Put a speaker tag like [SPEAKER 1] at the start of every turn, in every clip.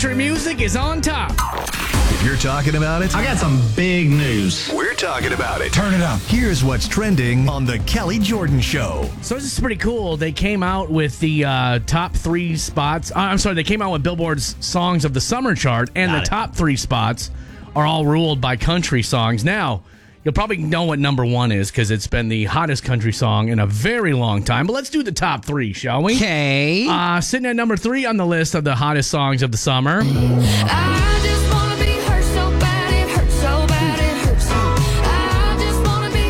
[SPEAKER 1] country music is on top.
[SPEAKER 2] If you're talking about it,
[SPEAKER 3] I got some big news.
[SPEAKER 2] we're talking about it.
[SPEAKER 3] Turn it up.
[SPEAKER 2] Here's what's trending on the Kelly Jordan Show.
[SPEAKER 1] So this is pretty cool. They came out with the top 3 spots. They came out with Billboard's Songs of the Summer chart, and the top 3 spots are all ruled by country songs. Now, you'll probably know what number 1 is because it's been the hottest country song in a very long time. But let's do the top 3, shall we?
[SPEAKER 4] Okay.
[SPEAKER 1] Sitting at number 3 on the list of the hottest songs of the summer.
[SPEAKER 5] I just wanna be hurt so bad, it hurts so bad, it hurts. I just wanna be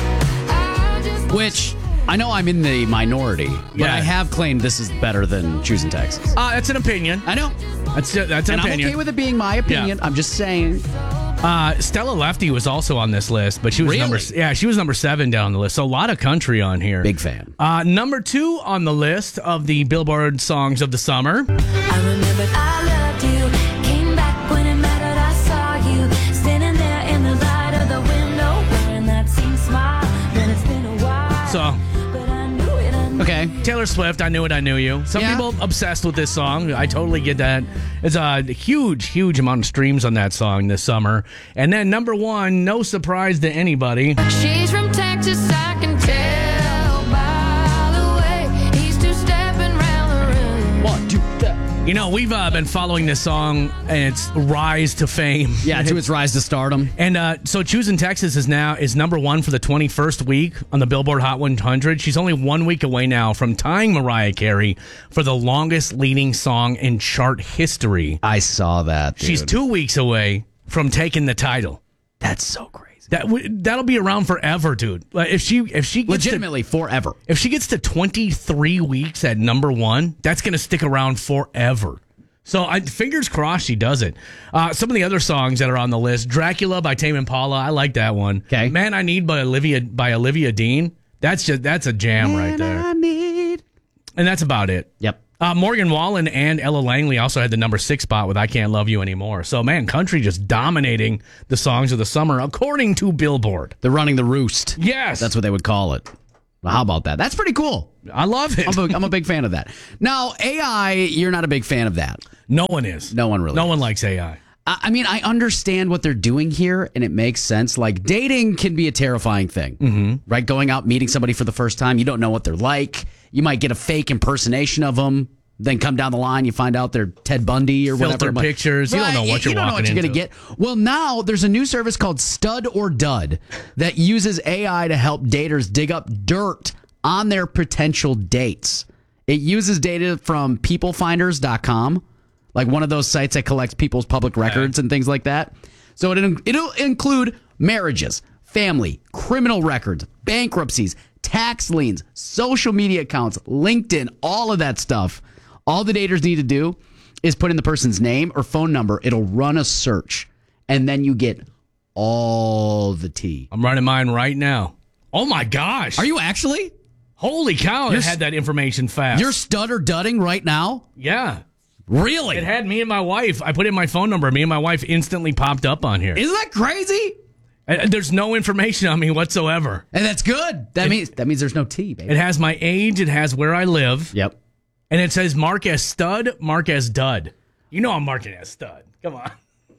[SPEAKER 5] hurt.
[SPEAKER 4] Which I know I'm in the minority, but
[SPEAKER 1] Yeah.
[SPEAKER 4] I have claimed this is better than Choosing Texas.
[SPEAKER 1] That's an opinion.
[SPEAKER 4] I know.
[SPEAKER 1] That's an
[SPEAKER 4] And I'm
[SPEAKER 1] opinion.
[SPEAKER 4] okay with it being my opinion. I'm just saying.
[SPEAKER 1] Stella Lefty was also on this list, but she was
[SPEAKER 4] Really?
[SPEAKER 1] she was number 7 down the list. So a lot of country on here.
[SPEAKER 4] Big fan.
[SPEAKER 1] Number 2 on the list of the Billboard Songs of the Summer.
[SPEAKER 5] I remembered I loved you. Came back when it mattered, I saw you. Standing there in the light of the window, wearing that same smile. But it's been a while.
[SPEAKER 1] So
[SPEAKER 5] But I knew it, I knew
[SPEAKER 4] Okay.
[SPEAKER 1] Taylor Swift, I Knew It, I Knew You. Some
[SPEAKER 4] Yeah.
[SPEAKER 1] people obsessed with this song. I totally get that. It's a huge amount of streams on that song this summer. And then number 1, no surprise to anybody.
[SPEAKER 5] She's from Texas, I can tell by the way he's two-stepping round the room.
[SPEAKER 4] 1, 2, 3.
[SPEAKER 1] You know, we've been following this song and its rise to fame.
[SPEAKER 4] Yeah, to its rise to stardom.
[SPEAKER 1] And so Choosing Texas is number 1 for the 21st week on the Billboard Hot 100. She's only 1 week away now from tying Mariah Carey for the longest leading song in chart history.
[SPEAKER 4] I saw that. Dude.
[SPEAKER 1] She's 2 weeks away from taking the title.
[SPEAKER 4] That's so crazy.
[SPEAKER 1] That'll be around forever, dude. Like, if she gets
[SPEAKER 4] Legitimately forever.
[SPEAKER 1] if she gets to 23 weeks at number 1, that's going to stick around forever. So fingers crossed she does it. Some of the other songs that are on the list: Dracula by Tame Impala. I like that one.
[SPEAKER 4] Okay.
[SPEAKER 1] Man I Need by Olivia Dean. That's a jam right there. And that's about it.
[SPEAKER 4] Yep.
[SPEAKER 1] Morgan Wallen and Ella Langley also had the number 6 spot with I Can't Love You Anymore. So, man, country just dominating the songs of the summer, according to Billboard.
[SPEAKER 4] They're running the roost.
[SPEAKER 1] Yes.
[SPEAKER 4] That's what they would call it. Well, how about that? That's pretty cool.
[SPEAKER 1] I love it.
[SPEAKER 4] I'm a big fan of that. Now, AI, you're not a big fan of that.
[SPEAKER 1] No one is.
[SPEAKER 4] No one really
[SPEAKER 1] No
[SPEAKER 4] is.
[SPEAKER 1] one likes AI.
[SPEAKER 4] I mean, I understand what they're doing here, and it makes sense. Like, dating can be a terrifying thing, right? Going out, meeting somebody for the first time, you don't know what they're like. You might get a fake impersonation of them. Then come down the line, you find out they're Ted Bundy or whatever.
[SPEAKER 1] Filtered pictures. You don't know what you're walking
[SPEAKER 4] going to
[SPEAKER 1] into.
[SPEAKER 4] get. Well, now there's a new service called Stud or Dud that uses AI to help daters dig up dirt on their potential dates. It uses data from peoplefinders.com, like one of those sites that collects people's public records and things like that. So it'll include marriages, family, criminal records, bankruptcies, tax liens, social media accounts, LinkedIn, all of that stuff. All the daters need to do is put in the person's name or phone number. It'll run a search, and then you get all the tea.
[SPEAKER 1] I'm running mine right now. Oh, my gosh.
[SPEAKER 4] Are you actually?
[SPEAKER 1] Holy cow, it had that information fast.
[SPEAKER 4] You're stud or dudding right now?
[SPEAKER 1] Yeah.
[SPEAKER 4] Really?
[SPEAKER 1] It had me and my wife. I put in my phone number. Me and my wife instantly popped up on here.
[SPEAKER 4] Isn't that crazy?
[SPEAKER 1] There's no information on me whatsoever.
[SPEAKER 4] And that's good. That means there's no tea, baby.
[SPEAKER 1] It has my age. It has where I live.
[SPEAKER 4] Yep.
[SPEAKER 1] And it says mark as stud, mark as dud. You know I'm marking as stud. Come on.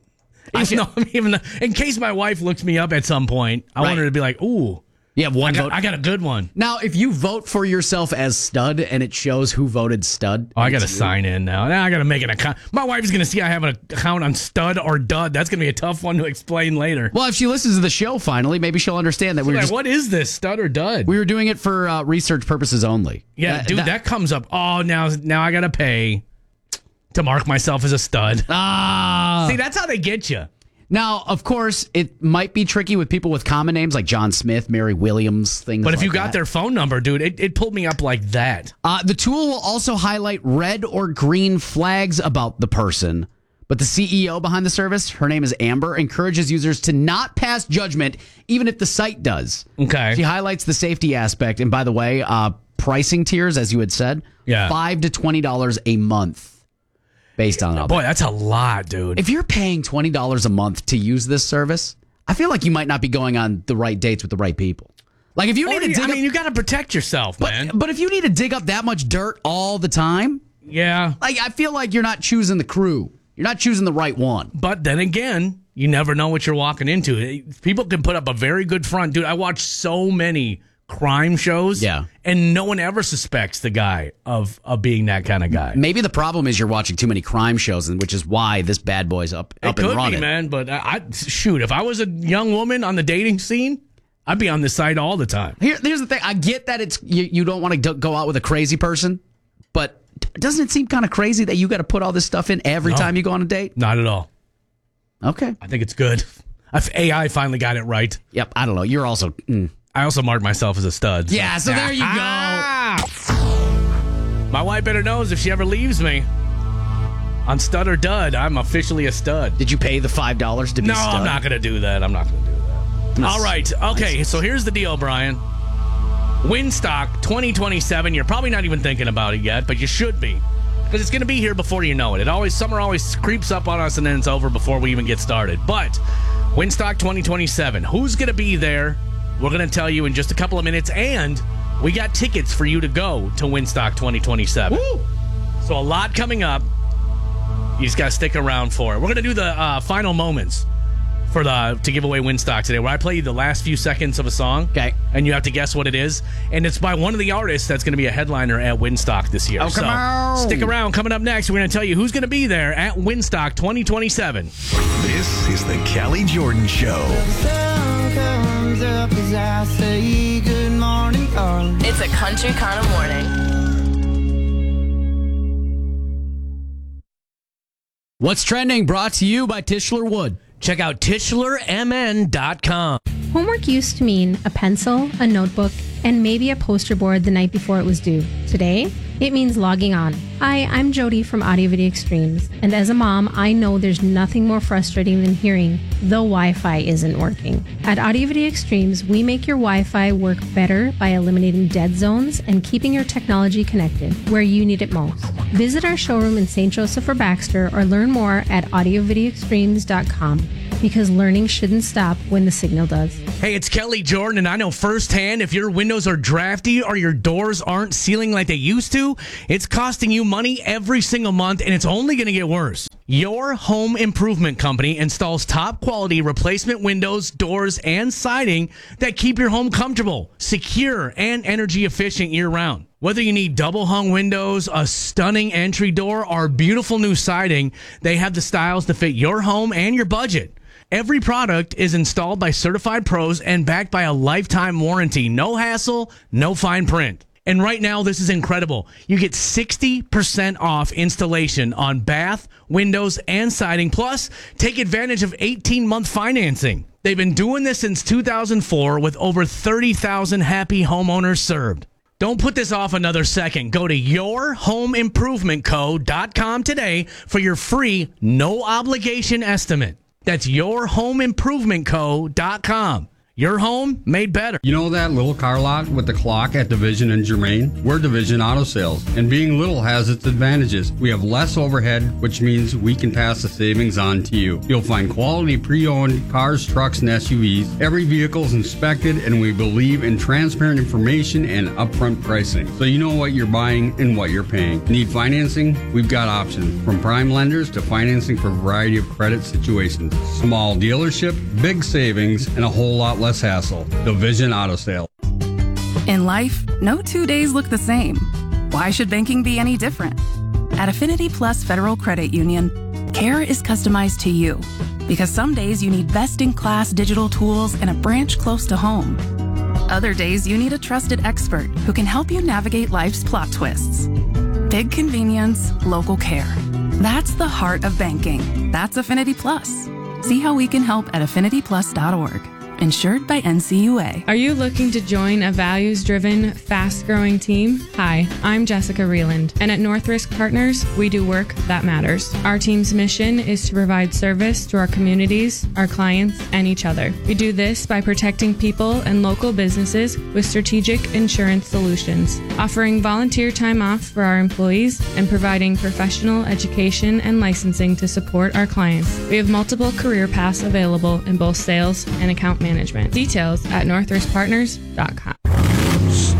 [SPEAKER 1] In case my wife looks me up at some point, I want her to be like, ooh.
[SPEAKER 4] You have one vote.
[SPEAKER 1] I got a good one.
[SPEAKER 4] Now, if you vote for yourself as stud and it shows who voted stud.
[SPEAKER 1] Oh, I got to sign in now. Now I got to make an account. My wife's going to see I have an account on stud or dud. That's going to be a tough one to explain later.
[SPEAKER 4] Well, if she listens to the show finally, maybe she'll understand that
[SPEAKER 1] What is this, stud or dud?
[SPEAKER 4] we were doing it for research purposes only.
[SPEAKER 1] Yeah, that comes up. Oh, now I got to pay to mark myself as a stud. See, that's how they get you.
[SPEAKER 4] Now, of course, it might be tricky with people with common names like John Smith, Mary Williams, things like that.
[SPEAKER 1] But if you got their phone number, dude, it pulled me up like that.
[SPEAKER 4] The tool will also highlight red or green flags about the person. But the CEO behind the service, her name is Amber, encourages users to not pass judgment, even if the site does.
[SPEAKER 1] Okay.
[SPEAKER 4] She highlights the safety aspect. And by the way, pricing tiers, as you had said, $5 to $20 a month. Based on
[SPEAKER 1] Boy, that's a lot, dude.
[SPEAKER 4] If you're paying $20 a month to use this service, I feel like you might not be going on the right dates with the right people. Like if you need to dig up,
[SPEAKER 1] you got to protect yourself, man.
[SPEAKER 4] But if you need to dig up that much dirt all the time,
[SPEAKER 1] yeah.
[SPEAKER 4] like I feel like you're not choosing the crew. You're not choosing the right one.
[SPEAKER 1] But then again, you never know what you're walking into. People can put up a very good front. Dude, I watch so many crime shows.
[SPEAKER 4] Yeah.
[SPEAKER 1] And no one ever suspects the guy of being that kind of guy.
[SPEAKER 4] Maybe the problem is you're watching too many crime shows, and which is why this bad boy's up
[SPEAKER 1] It
[SPEAKER 4] and
[SPEAKER 1] could
[SPEAKER 4] running.
[SPEAKER 1] be, man. But shoot, if I was a young woman on the dating scene, I'd be on this side all the time.
[SPEAKER 4] Here's the thing. I get that it's you don't want to go out with a crazy person, but doesn't it seem kind of crazy that you got to put all this stuff in every time you go on a date?
[SPEAKER 1] Not at all.
[SPEAKER 4] Okay.
[SPEAKER 1] I think it's good. AI finally got it right.
[SPEAKER 4] Yep. I don't know. You're also.
[SPEAKER 1] I also marked myself as a stud.
[SPEAKER 4] Yeah. So there you go.
[SPEAKER 1] My wife better knows if she ever leaves me on Stud or Dud, I'm officially a stud.
[SPEAKER 4] Did you pay the $5 to be
[SPEAKER 1] No,
[SPEAKER 4] stud?
[SPEAKER 1] I'm not going to do that. I'm not going to do that. All right. Okay. So here's the deal, Brian. Winstock 2027. You're probably not even thinking about it yet, but you should be. Because it's going to be here before you know it. Summer always creeps up on us and then it's over before we even get started. But Winstock 2027. Who's going to be there? We're going to tell you in just a couple of minutes. And we got tickets for you to go to Winstock 2027. Woo! So a lot coming up. You just got to stick around for it. We're going to do the final moments to give away Winstock today, where I play you the last few seconds of a song.
[SPEAKER 4] Okay.
[SPEAKER 1] And you have to guess what it is. And it's by one of the artists that's going to be a headliner at Winstock this year.
[SPEAKER 4] Oh, come on.
[SPEAKER 1] Stick around. Coming up next, we're going to tell you who's going to be there at Winstock 2027.
[SPEAKER 2] This is the Kelly Jordan Show.
[SPEAKER 6] It's a country kind of morning.
[SPEAKER 4] What's trending? Brought to you by Tischler Wood.
[SPEAKER 1] Check out TischlerMN.com.
[SPEAKER 7] Homework used to mean a pencil, a notebook, and maybe a poster board the night before it was due. Today, it means logging on. Hi, I'm Jody from Audio Video Extremes, and as a mom, I know there's nothing more frustrating than hearing the Wi-Fi isn't working. At Audio Video Extremes, we make your Wi-Fi work better by eliminating dead zones and keeping your technology connected where you need it most. Visit our showroom in St. Joseph or Baxter or learn more at audiovideoextremes.com. Because learning shouldn't stop when the signal does.
[SPEAKER 1] Hey, it's Kelly Jordan, and I know firsthand if your windows are drafty or your doors aren't sealing like they used to, it's costing you money every single month, and it's only going to get worse. Your home improvement company installs top quality replacement windows, doors, and siding that keep your home comfortable, secure, and energy efficient year round. Whether you need double hung windows, a stunning entry door, or beautiful new siding, they have the styles to fit your home and your budget. Every product is installed by certified pros and backed by a lifetime warranty. No hassle, no fine print. And right now, this is incredible. You get 60% off installation on bath, windows, and siding. Plus, take advantage of 18-month financing. They've been doing this since 2004 with over 30,000 happy homeowners served. Don't put this off another second. Go to yourhomeimprovementco.com today for your free, no-obligation estimate. That's yourhomeimprovementco.com. Your home made better.
[SPEAKER 8] You know that little car lot with the clock at Division and Germain? We're Division Auto Sales, and being little has its advantages. We have less overhead, which means we can pass the savings on to you. You'll find quality pre-owned cars, trucks, and SUVs. Every vehicle is inspected, and we believe in transparent information and upfront pricing, so you know what you're buying and what you're paying. Need financing? We've got options, from prime lenders to financing for a variety of credit situations. Small dealership, big savings, and a whole lot less hassle. Division Auto Sale.
[SPEAKER 9] In life, no 2 days look the same. Why should banking be any different? At Affinity Plus Federal Credit Union, care is customized to you. Because some days you need best-in-class digital tools and a branch close to home. Other days you need a trusted expert who can help you navigate life's plot twists. Big convenience, local care. That's the heart of banking. That's Affinity Plus. See how we can help at affinityplus.org. Insured by NCUA.
[SPEAKER 10] Are you looking to join a values-driven, fast-growing team? Hi, I'm Jessica Reeland, and at North Risk Partners, we do work that matters. Our team's mission is to provide service to our communities, our clients, and each other. We do this by protecting people and local businesses with strategic insurance solutions, offering volunteer time off for our employees, and providing professional education and licensing to support our clients. We have multiple career paths available in both sales and account management. Details at northriskpartners.com.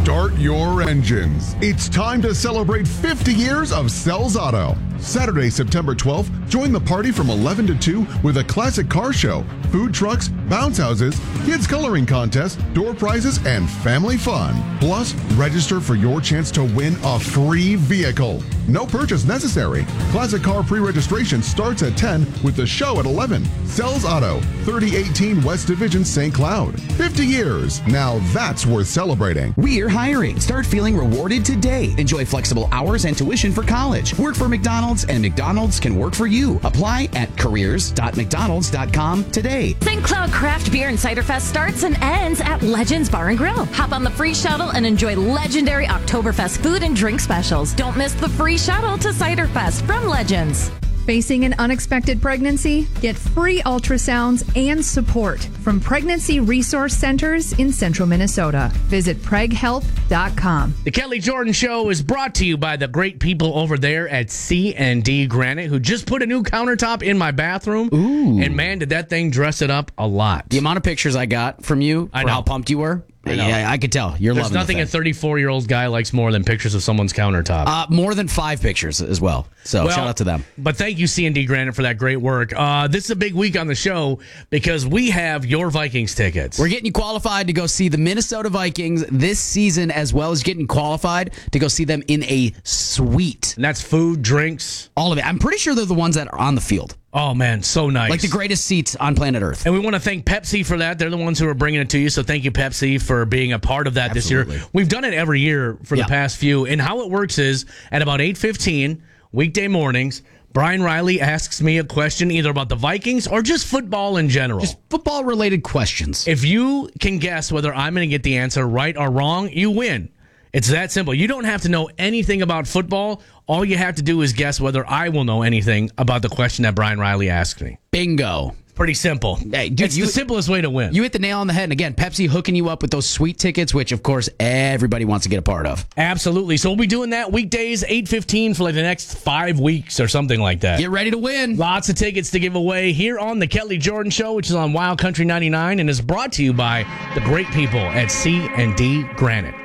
[SPEAKER 11] Start your engines. It's time to celebrate 50 years of Sells Auto. Saturday, September 12th, join the party from 11 to 2 with a classic car show, food trucks, bounce houses, kids coloring contest, door prizes, and family fun. Plus, register for your chance to win a free vehicle. No purchase necessary. Classic car pre-registration starts at 10 with the show at 11. Sells Auto, 3018 West Division, St. Cloud. 50 years. Now that's worth celebrating.
[SPEAKER 12] We're hiring. Start feeling rewarded today. Enjoy flexible hours and tuition for college. Work for McDonald's and McDonald's can work for you. Apply at careers.mcdonalds.com today.
[SPEAKER 13] St. Cloud Craft Beer and Cider Fest starts and ends at Legends Bar and Grill. Hop on the free shuttle and enjoy legendary Oktoberfest food and drink specials. Don't miss the free shuttle to Cider Fest from Legends.
[SPEAKER 14] Facing an unexpected pregnancy? Get free ultrasounds and support from Pregnancy Resource Centers in Central Minnesota. Visit preghealth.com.
[SPEAKER 1] The Kelly Jordan Show is brought to you by the great people over there at C&D Granite, who just put a new countertop in my bathroom.
[SPEAKER 4] Ooh.
[SPEAKER 1] And man, did that thing dress it up a lot.
[SPEAKER 4] The amount of pictures I got from you for how pumped you were. Yeah, I could tell. You're
[SPEAKER 1] There's
[SPEAKER 4] loving
[SPEAKER 1] nothing a 34-year-old guy likes more than pictures of someone's countertop.
[SPEAKER 4] More than 5 pictures as well. So shout out to them.
[SPEAKER 1] But thank you, C&D Granite, for that great work. This is a big week on the show because we have your Vikings tickets.
[SPEAKER 4] We're getting you qualified to go see the Minnesota Vikings this season, as well as getting qualified to go see them in a suite.
[SPEAKER 1] And that's food, drinks.
[SPEAKER 4] All of it. I'm pretty sure they're the ones that are on the field.
[SPEAKER 1] Oh, man, so nice.
[SPEAKER 4] Like the greatest seats on planet Earth.
[SPEAKER 1] And we want to thank Pepsi for that. They're the ones who are bringing it to you. So thank you, Pepsi, for being a part of that this year. We've done it every year for the past few. And how it works is at about 8:15, weekday mornings, Brian Riley asks me a question either about the Vikings or just football in general.
[SPEAKER 4] Just football-related questions.
[SPEAKER 1] If you can guess whether I'm going to get the answer right or wrong, you win. It's that simple. You don't have to know anything about football. All you have to do is guess whether I will know anything about the question that Brian Riley asked me.
[SPEAKER 4] Bingo.
[SPEAKER 1] Pretty simple.
[SPEAKER 4] Hey, dude,
[SPEAKER 1] it's the simplest way to win.
[SPEAKER 4] You hit the nail on the head. And again, Pepsi hooking you up with those sweet tickets, which, of course, everybody wants to get a part of.
[SPEAKER 1] Absolutely. So we'll be doing that weekdays, 8:15 for like the next 5 weeks or something like that.
[SPEAKER 4] Get ready to win.
[SPEAKER 1] Lots of tickets to give away here on the Kelly Jordan Show, which is on Wild Country 99 and is brought to you by the great people at C&D Granite.